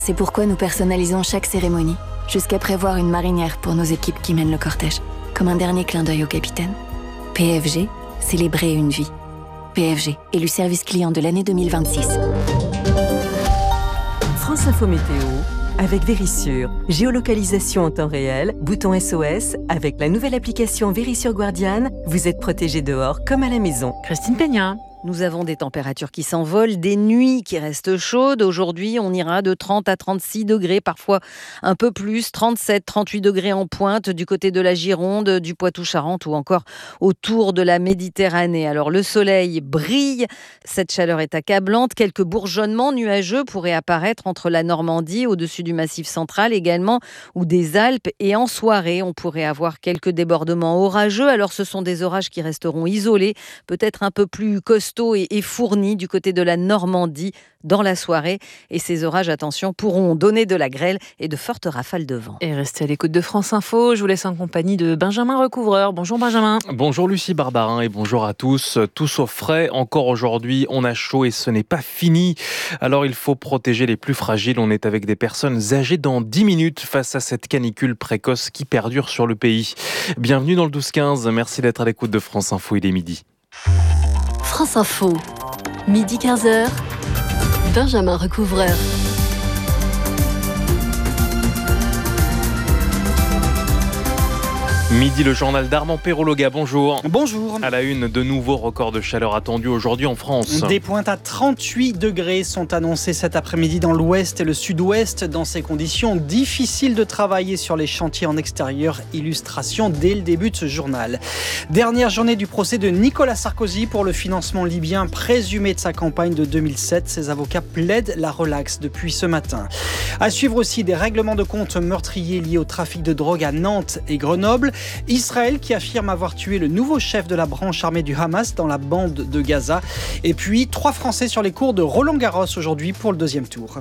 C'est pourquoi nous personnalisons chaque cérémonie, jusqu'à prévoir une marinière pour nos équipes qui mènent le cortège, comme un dernier clin d'œil au capitaine. PFG, célébrer une vie. PFG, élu service client de l'année 2026. France Info Météo, avec Vérissure. Géolocalisation en temps réel, bouton SOS, avec la nouvelle application Vérissure Guardian, vous êtes protégé dehors comme à la maison. Christine Peña. Nous avons des températures qui s'envolent, des nuits qui restent chaudes. Aujourd'hui, on ira de 30 à 36 degrés, parfois un peu plus, 37, 38 degrés en pointe du côté de la Gironde, du Poitou-Charentes ou encore autour de la Méditerranée. Alors le soleil brille, cette chaleur est accablante. Quelques bourgeonnements nuageux pourraient apparaître entre la Normandie, au-dessus du Massif central également, ou des Alpes. Et en soirée, on pourrait avoir quelques débordements orageux. Alors ce sont des orages qui resteront isolés, peut-être un peu plus costauds et fournis du côté de la Normandie dans la soirée. Et ces orages, attention, pourront donner de la grêle et de fortes rafales de vent. Et restez à l'écoute de France Info. Je vous laisse en compagnie de Benjamin Recouvreur. Bonjour Benjamin. Bonjour Lucie Barbarin et bonjour à tous. Tous au frais, encore aujourd'hui, on a chaud et ce n'est pas fini. Alors il faut protéger les plus fragiles. On est avec des personnes âgées dans 10 minutes face à cette canicule précoce qui perdure sur le pays. Bienvenue dans le 12-15. Merci d'être à l'écoute de France Info, il est midi. France Info, midi 15h, Benjamin Recouvreur. Midi, le journal d'Armand Perrologa, bonjour. Bonjour. À la une, de nouveaux records de chaleur attendus aujourd'hui en France. Des pointes à 38 degrés sont annoncées cet après-midi dans l'ouest et le sud-ouest. Dans ces conditions, difficile de travailler sur les chantiers en extérieur. Illustration dès le début de ce journal. Dernière journée du procès de Nicolas Sarkozy pour le financement libyen présumé de sa campagne de 2007. Ses avocats plaident la relaxe depuis ce matin. À suivre aussi des règlements de compte meurtriers liés au trafic de drogue à Nantes et Grenoble. Israël qui affirme avoir tué le nouveau chef de la branche armée du Hamas dans la bande de Gaza. Et puis 3 Français sur les cours de Roland-Garros aujourd'hui pour le deuxième tour.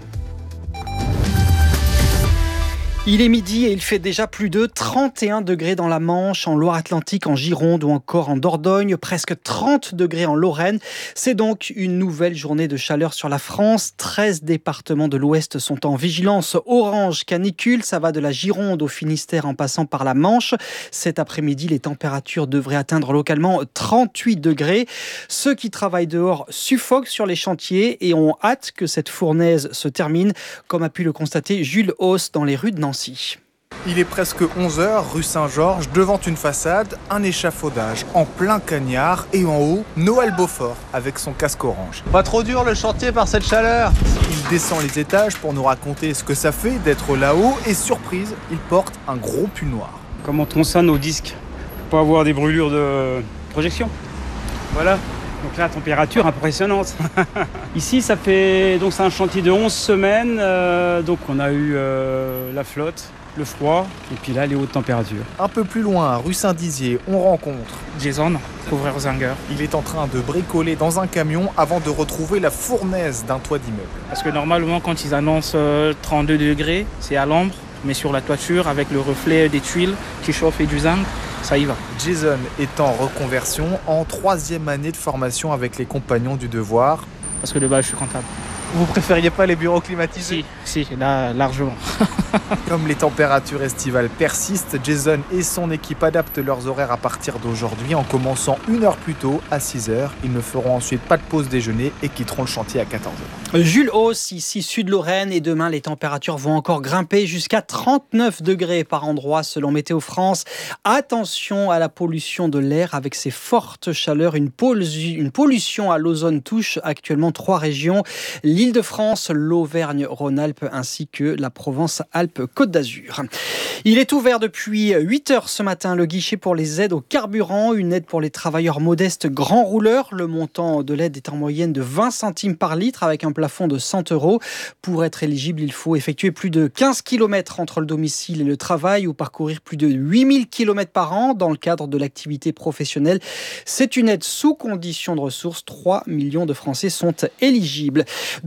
Il est midi et il fait déjà plus de 31 degrés dans la Manche, en Loire-Atlantique, en Gironde ou encore en Dordogne, presque 30 degrés en Lorraine. C'est donc une nouvelle journée de chaleur sur la France. 13 départements de l'Ouest sont en vigilance orange canicule. Ça va de la Gironde au Finistère en passant par la Manche. Cet après-midi, les températures devraient atteindre localement 38 degrés. Ceux qui travaillent dehors suffoquent sur les chantiers et ont hâte que cette fournaise se termine, comme a pu le constater Jules Hauss dans les rues de Nancy. Il est presque 11h, rue Saint-Georges, devant une façade, un échafaudage en plein cagnard et en haut, Noël Beaufort avec son casque orange. Pas trop dur le chantier par cette chaleur. Il descend les étages pour nous raconter ce que ça fait d'être là-haut et surprise, il porte un gros pull noir. Comment on tronçonne nos disques pour pas avoir des brûlures de projection. Voilà. Donc là, température impressionnante. Ici, c'est un chantier de 11 semaines. Donc on a eu la flotte, le froid et puis là, les hautes températures. Un peu plus loin, rue Saint-Dizier, on rencontre Jason, couvreur Zanger. Il est en train de bricoler dans un camion avant de retrouver la fournaise d'un toit d'immeuble. Parce que normalement, quand ils annoncent 32 degrés, c'est à l'ombre. Mais sur la toiture, avec le reflet des tuiles qui chauffent et du zinc, ça y va. Jason est en reconversion, en 3e année de formation avec les compagnons du devoir. Parce que de base, je suis comptable. Vous préfériez pas les bureaux climatisés ? Si, là, largement. Comme les températures estivales persistent, Jason et son équipe adaptent leurs horaires à partir d'aujourd'hui en commençant 1 heure plus tôt, à 6h. Ils ne feront ensuite pas de pause déjeuner et quitteront le chantier à 14h. Jules Hauss, ici Sud-Lorraine, et demain les températures vont encore grimper jusqu'à 39 degrés par endroit selon Météo France. Attention à la pollution de l'air avec ces fortes chaleurs. Une pollution à l'ozone touche actuellement 3 régions. L'Île-de-France, l'Auvergne-Rhône-Alpes ainsi que la Provence-Alpes-Côte d'Azur. Il est ouvert depuis 8h ce matin, le guichet pour les aides au carburant, une aide pour les travailleurs modestes grands rouleurs. Le montant de l'aide est en moyenne de 20 centimes par litre avec un plafond de 100 €. Pour être éligible, il faut effectuer plus de 15 km entre le domicile et le travail ou parcourir plus de 8000 km par an dans le cadre de l'activité professionnelle. C'est une aide sous condition de ressources. 3 millions de Français sont éligibles.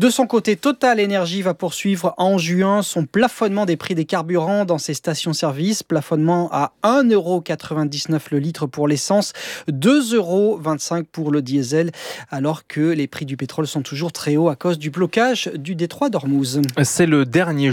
De son côté, Total Energy va poursuivre en juin son plafonnement des prix des carburants dans ses stations-service. Plafonnement à 1,99 € le litre pour l'essence, 2,25 € pour le diesel, alors que les prix du pétrole sont toujours très hauts à cause du blocage du détroit d'Ormuz. C'est le dernier